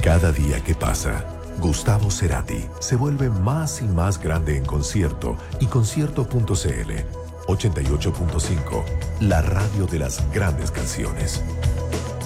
Cada día que pasa, Gustavo Cerati se vuelve más y más grande en concierto y concierto.cl 88.5, la radio de las grandes canciones.